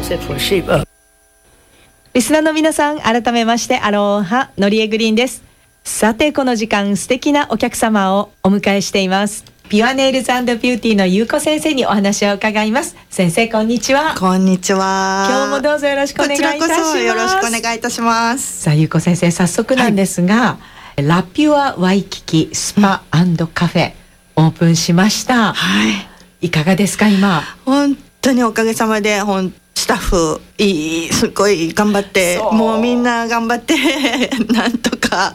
Sit for sheep. リスナーの皆さん、改めましてアローハ、のりえグリーンです。さて、この時間素敵なお客様をお迎えしています。ピュアネイルズ&ビューティーのゆうこ先生にお話を伺います。先生、こんにちは。 こんにちは。 今日もどうぞよろしくお願いいたします。 こちらこそよろしくお願いいたします。 さあ、ゆうこ先生、早速なんですが、ラピュアワイキキスパ&カフェ、オープンしました。いかがですか、今。 本当におかげさまで、スタッフすごい頑張って、もうみんな頑張ってなんとか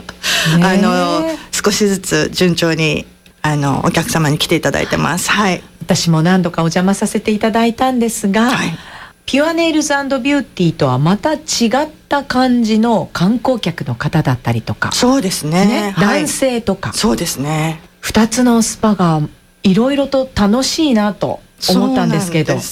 少しずつ順調にお客様に来ていただいてます。 私も何度かお邪魔させていただいたんですが、ピュアネイルズ&ビューティーとはまた違った感じの観光客の方だったりとか、 そうですね、 男性とか、 そうですね、 2つのスパがいろいろと楽しいなと思ったんですけど。 そうなんです。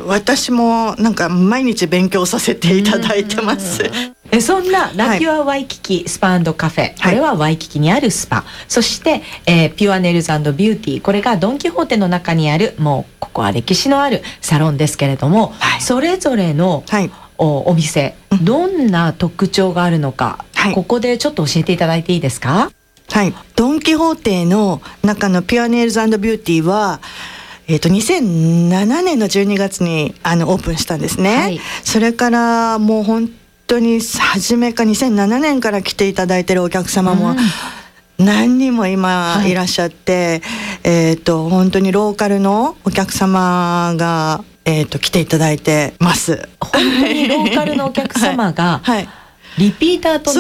私もなんか毎日勉強させていただいてます。 そんなラピュアワイキキスパ&カフェ、これはワイキキにあるスパ、そして、ピュアネイルズ&ビューティー、これがドン・キホーテの中にある、もうここは歴史のあるサロンですけれども、それぞれの、お店、どんな特徴があるのか、ここでちょっと教えていただいていいですか？ ドン・キホーテの中のピュアネイルズ&ビューティーは2007年の12月にオープンしたんですね。それからもう本当に初めか2007年から来ていただいているお客様も何人も今いらっしゃって、本当にローカルのお客様が、来ていただいてます。 本当にローカルのお客様がリピーターと